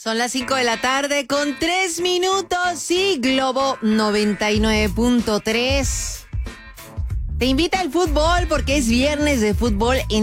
Son las 5 de la tarde con 3 minutos y Globo 99.3. Te invita al fútbol porque es viernes de fútbol en